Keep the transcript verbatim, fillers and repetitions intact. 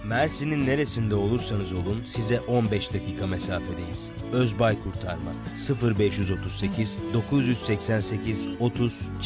Mersin'in neresinde olursanız olun size on beş dakika mesafedeyiz. Özbay Kurtarma sıfır beş otuz sekiz dokuz yüz seksen sekiz otuz